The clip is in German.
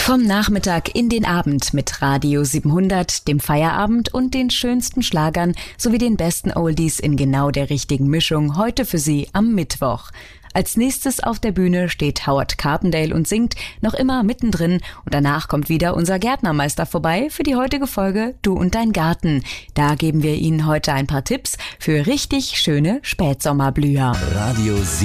Vom Nachmittag in den Abend mit Radio 700, dem Feierabend und den schönsten Schlagern sowie den besten Oldies in genau der richtigen Mischung heute für Sie am Mittwoch. Als nächstes auf der Bühne steht Howard Carpendale und singt noch immer mittendrin und danach kommt wieder unser Gärtnermeister vorbei für die heutige Folge Du und dein Garten. Da geben wir Ihnen heute ein paar Tipps für richtig schöne Spätsommerblüher. Radio